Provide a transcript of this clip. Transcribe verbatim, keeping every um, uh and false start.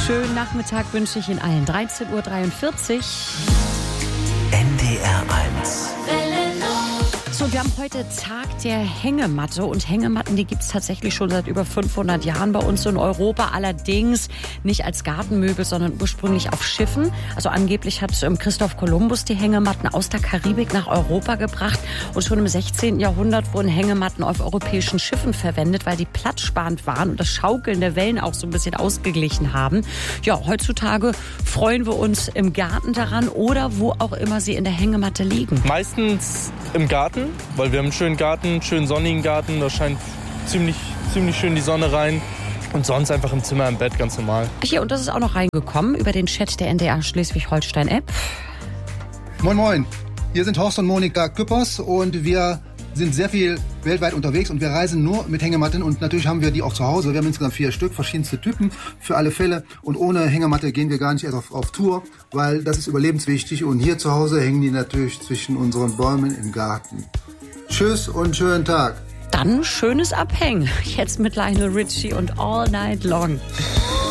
Schönen Nachmittag wünsche ich Ihnen allen. dreizehn Uhr dreiundvierzig. N D R eins. So, wir haben heute Tag der Hängematte und Hängematten, die gibt es tatsächlich schon seit über fünfhundert Jahren bei uns in Europa. Allerdings nicht als Gartenmöbel, sondern ursprünglich auf Schiffen. Also angeblich hat ähm, Christoph Kolumbus die Hängematten aus der Karibik nach Europa gebracht. Und schon im sechzehnten Jahrhundert wurden Hängematten auf europäischen Schiffen verwendet, weil die platzsparend waren und das Schaukeln der Wellen auch so ein bisschen ausgeglichen haben. Ja, heutzutage freuen wir uns im Garten daran oder wo auch immer sie in der Hängematte liegen. Meistens im Garten, weil wir haben einen schönen Garten, einen schönen sonnigen Garten. Da scheint ziemlich, ziemlich schön die Sonne rein. Und sonst einfach im Zimmer, im Bett, ganz normal. Hier, und das ist auch noch reingekommen über den Chat der N D R Schleswig-Holstein-App. Moin, moin. Hier sind Horst und Monika Küppers und wir sind sehr viel weltweit unterwegs und wir reisen nur mit Hängematten und natürlich haben wir die auch zu Hause. Wir haben insgesamt vier Stück, verschiedenste Typen für alle Fälle und ohne Hängematte gehen wir gar nicht erst auf, auf Tour, weil das ist überlebenswichtig und hier zu Hause hängen die natürlich zwischen unseren Bäumen im Garten. Tschüss und schönen Tag. Dann schönes Abhängen. Jetzt mit Lionel Richie und All Night Long.